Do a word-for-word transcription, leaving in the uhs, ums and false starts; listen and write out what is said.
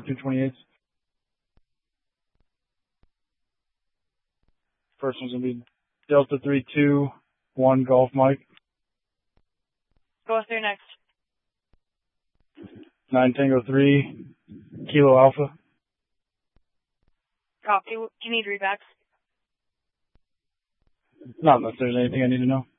two twenty-eight. First one's going to be Delta three two one Golf Mike. Go through next. nine Tango three Kilo Alpha. Copy. Do you need rebacks? Not unless there's anything I need to know.